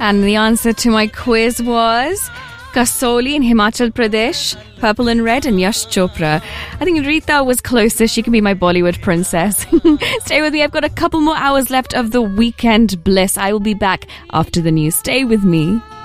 And the answer to my quiz was Kasoli in Himachal Pradesh, Purple and Red, and Yash Chopra. I think Rita was closer. She can be my Bollywood princess. Stay with me. I've got a couple more hours left of the weekend bliss. I will be back after the news. Stay with me.